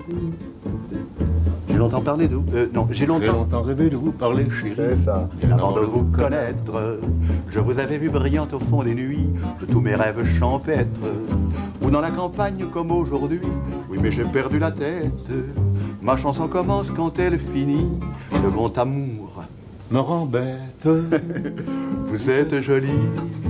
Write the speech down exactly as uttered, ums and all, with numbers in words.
J'ai longtemps parlé de vous. Euh, non, j'ai J'ai longtemps. longtemps rêvé de vous parler, chérie. C'est ça. Avant de vous connaître, je vous avais vu brillante au fond des nuits de tous mes rêves champêtres. Ou dans la campagne comme aujourd'hui. Oui, mais j'ai perdu la tête. Ma chanson commence quand elle finit. Le grand amour Me rend bête. Vous êtes jolie,